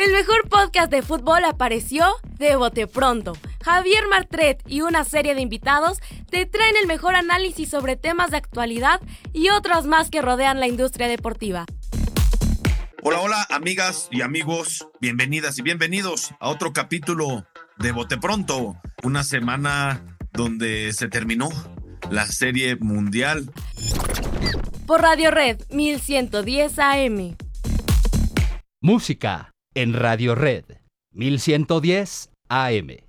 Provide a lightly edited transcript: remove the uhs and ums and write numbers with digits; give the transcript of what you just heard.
El mejor podcast de fútbol apareció de bote pronto. Javier Martret y una serie de invitados te traen el mejor análisis sobre temas de actualidad y otros más que rodean la industria deportiva. Hola, amigas y amigos, bienvenidas y bienvenidos a otro capítulo de Bote Pronto. Una semana donde se terminó la Serie Mundial. Por Radio Red 1110 AM. Música en Radio Red 1110 AM.